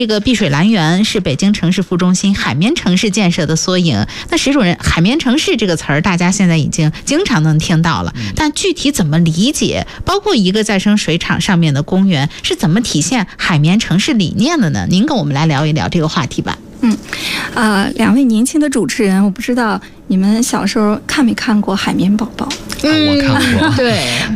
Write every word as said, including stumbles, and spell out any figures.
这个碧水蓝园是北京城市副中心海绵城市建设的缩影。那石主任，海绵城市这个词儿大家现在已经经常能听到了，但具体怎么理解，包括一个再生水厂上面的公园是怎么体现海绵城市理念的呢？您跟我们来聊一聊这个话题吧。 嗯，啊、呃，两位年轻的主持人，我不知道你们小时候看没看过《海绵宝宝》？ 嗯，我看过。 对。